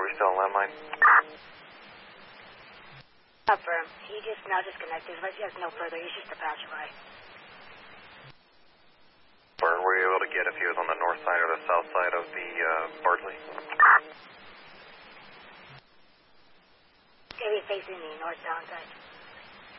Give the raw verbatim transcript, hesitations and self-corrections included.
we still on landline? Confirm. He just now disconnected. But he has no further. He's just a passerby. Where were you able to get if he was on the north side or the south side of the uh, Bartley? Maybe facing the north downside.